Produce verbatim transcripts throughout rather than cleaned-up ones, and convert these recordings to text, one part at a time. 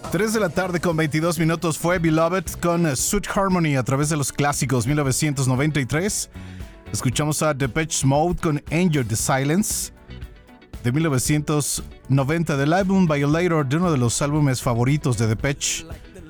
tres de la tarde con veintidós minutos fue Beloved con Sweet Harmony a través de los clásicos mil novecientos noventa y tres. Escuchamos a Depeche Mode con Enjoy the Silence de mil novecientos noventa del álbum Violator, de uno de los álbumes favoritos de Depeche.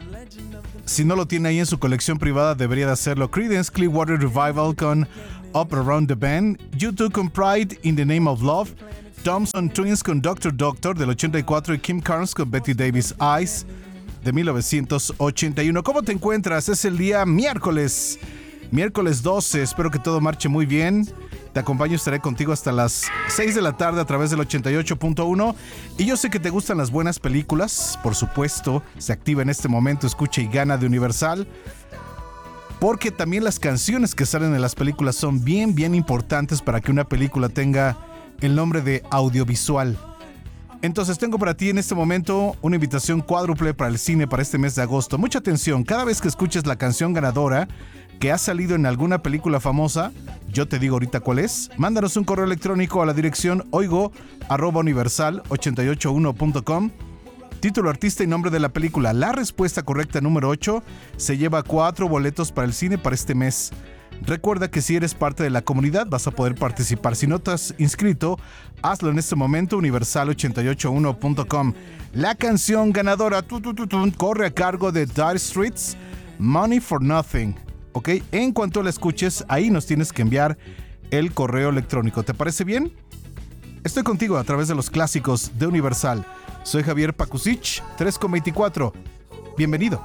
Si no lo tiene ahí en su colección privada, debería de hacerlo. Creedence Clearwater Revival con Up Around the Bend, U dos con Pride in the Name of Love, Thompson Twins con Doctor Doctor del ochenta y cuatro y Kim Carnes con Betty Davis Eyes de mil novecientos ochenta y uno. ¿Cómo te encuentras? Es el día miércoles, miércoles doce. Espero que todo marche muy bien. Te acompaño, estaré contigo hasta las seis de la tarde a través del ochenta y ocho punto uno. Y yo sé que te gustan las buenas películas. Por supuesto, se activa en este momento Escucha y Gana de Universal. Porque también las canciones que salen en las películas son bien, bien importantes para que una película tenga el nombre de audiovisual. Entonces tengo para ti en este momento una invitación cuádruple para el cine para este mes de agosto. Mucha atención, cada vez que escuches la canción ganadora que ha salido en alguna película famosa, yo te digo ahorita cuál es, mándanos un correo electrónico a la dirección oigo arroba universal ochenta y ocho uno punto com. Título, artista y nombre de la película. La respuesta correcta número ocho se lleva cuatro boletos para el cine para este mes. Recuerda que si eres parte de la comunidad vas a poder participar. Si no te has inscrito, hazlo en este momento, universal ochenta y ocho uno punto com. La canción ganadora tu, tu, tu, tu, corre a cargo de Dire Straits, Money for Nothing. ¿Ok? En cuanto la escuches, ahí nos tienes que enviar el correo electrónico. ¿Te parece bien? Estoy contigo a través de los clásicos de Universal. Soy Javier Pakusich, tres con veinticuatro. Bienvenido.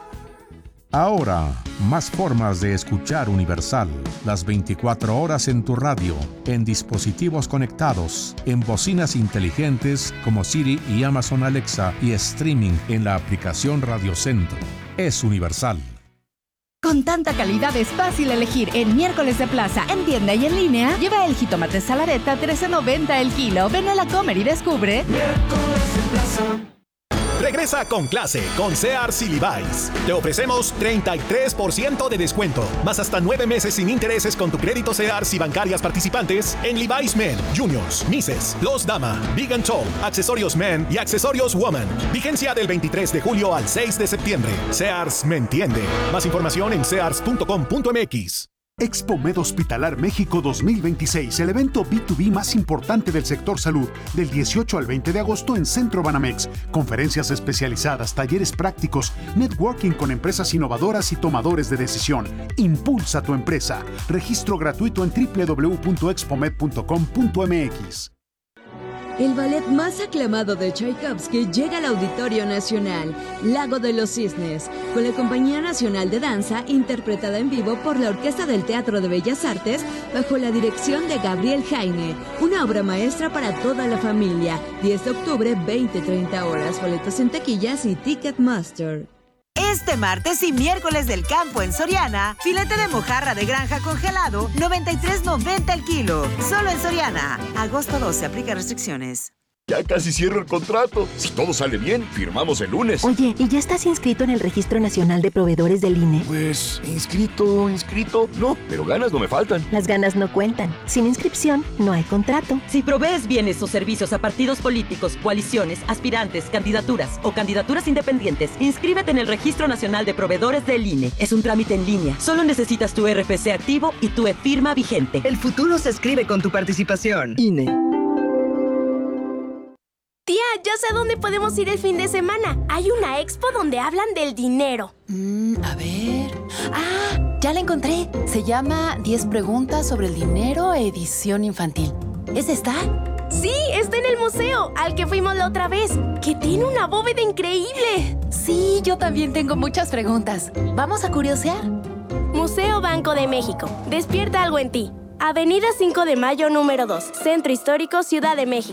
Ahora, más formas de escuchar Universal. Las veinticuatro horas en tu radio, en dispositivos conectados, en bocinas inteligentes como Siri y Amazon Alexa y streaming en la aplicación Radio Centro. Es Universal. Con tanta calidad es fácil elegir. En Miércoles de Plaza, en tienda y en línea, lleva el jitomate salareta trece noventa el kilo. Ven a la Comer y descubre. Miércoles de Plaza. Regresa con clase con Sears y Levi's. Te ofrecemos treinta y tres por ciento de descuento, más hasta nueve meses sin intereses con tu crédito Sears y bancarias participantes en Levi's Men, Juniors, Misses, Los Dama, Big and Tall, accesorios Men y accesorios Woman. Vigencia del veintitrés de julio al seis de septiembre. Sears me entiende. Más información en sears punto com punto m x. Expo Med Hospitalar México dos mil veintiséis, el evento B dos B más importante del sector salud, del dieciocho al veinte de agosto en Centro Banamex. Conferencias especializadas, talleres prácticos, networking con empresas innovadoras y tomadores de decisión. Impulsa tu empresa. Registro gratuito en doble u doble u doble u punto expomed punto com punto m x. El ballet más aclamado de Tchaikovsky llega al Auditorio Nacional, Lago de los Cisnes, con la Compañía Nacional de Danza, interpretada en vivo por la Orquesta del Teatro de Bellas Artes, bajo la dirección de Gabriel Jaime. Una obra maestra para toda la familia. diez de octubre, veinte treinta horas. Boletos en taquillas y Ticketmaster. Este martes y miércoles del campo en Soriana, filete de mojarra de granja congelado, noventa y tres noventa el kilo. Solo en Soriana. Agosto doce, aplica restricciones. Ya casi cierro el contrato. Si todo sale bien, firmamos el lunes. Oye, ¿y ya estás inscrito en el Registro Nacional de Proveedores del I N E? Pues, inscrito, inscrito, no, pero ganas no me faltan. Las ganas no cuentan. Sin inscripción, no hay contrato. Si provees bienes o servicios a partidos políticos, coaliciones, aspirantes, candidaturas o candidaturas independientes, inscríbete en el Registro Nacional de Proveedores del I N E. Es un trámite en línea. Solo necesitas tu R F C activo y tu e-firma vigente. El futuro se escribe con tu participación. I N E. Tía, ya sé a dónde podemos ir el fin de semana. Hay una expo donde hablan del dinero. Mm, a ver... ¡Ah! Ya la encontré. Se llama diez preguntas sobre el dinero, edición infantil. ¿Es esta? Sí, está en el museo, al que fuimos la otra vez, que tiene una bóveda increíble. Sí, yo también tengo muchas preguntas. ¿Vamos a curiosear? Museo Banco de México. Despierta algo en ti. Avenida cinco de Mayo, número dos. Centro Histórico, Ciudad de México.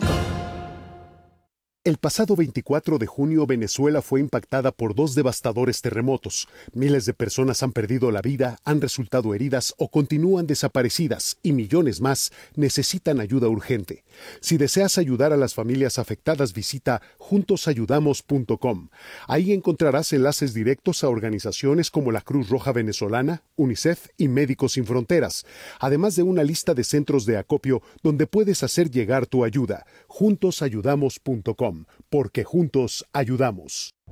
El pasado veinticuatro de junio, Venezuela fue impactada por dos devastadores terremotos. Miles de personas han perdido la vida, han resultado heridas o continúan desaparecidas y millones más necesitan ayuda urgente. Si deseas ayudar a las familias afectadas, visita juntos ayudamos punto com. Ahí encontrarás enlaces directos a organizaciones como la Cruz Roja Venezolana, UNICEF y Médicos Sin Fronteras, además de una lista de centros de acopio donde puedes hacer llegar tu ayuda. juntos ayudamos punto com. Porque juntos ayudamos.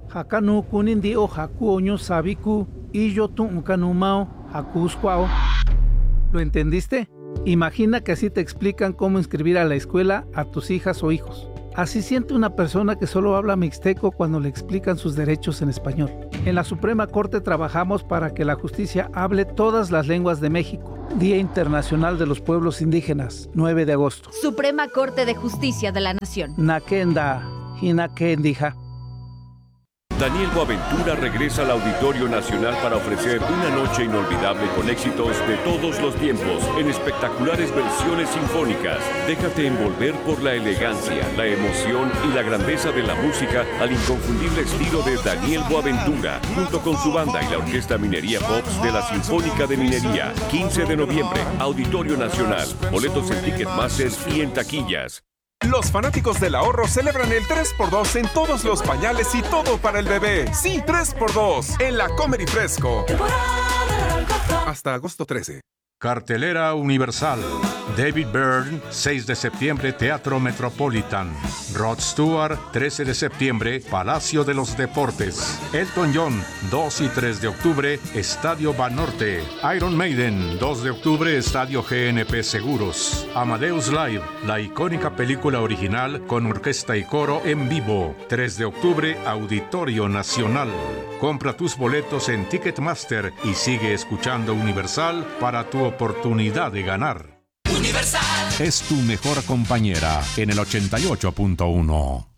Hakanu kunindi o haku oño sabiku y yo tu unkanumao hakusquao. ¿Lo entendiste? Imagina que así te explican cómo inscribir a la escuela a tus hijas o hijos. Así siente una persona que solo habla mixteco cuando le explican sus derechos en español. En la Suprema Corte trabajamos para que la justicia hable todas las lenguas de México. Día Internacional de los Pueblos Indígenas, nueve de agosto. Suprema Corte de Justicia de la Nación. Nakenda, Hinakendija. Daniel Boaventura regresa al Auditorio Nacional para ofrecer una noche inolvidable con éxitos de todos los tiempos en espectaculares versiones sinfónicas. Déjate envolver por la elegancia, la emoción y la grandeza de la música al inconfundible estilo de Daniel Boaventura, junto con su banda y la Orquesta Minería Pops de la Sinfónica de Minería. quince de noviembre, Auditorio Nacional. Boletos en Ticketmaster y en taquillas. Los fanáticos del ahorro celebran el tres por dos en todos los pañales y todo para el bebé. Sí, tres por dos en la Comer y Fresco. Hasta agosto trece. Cartelera Universal. David Byrne, seis de septiembre, Teatro Metropolitan. Rod Stewart, trece de septiembre, Palacio de los Deportes. Elton John, dos y tres de octubre, Estadio Banorte. Iron Maiden, dos de octubre, Estadio G N P Seguros. Amadeus Live, la icónica película original con orquesta y coro en vivo. tres de octubre, Auditorio Nacional. Compra tus boletos en Ticketmaster y sigue escuchando Universal para tu oportunidad de ganar. Universal es tu mejor compañera en el ochenta y ocho punto uno.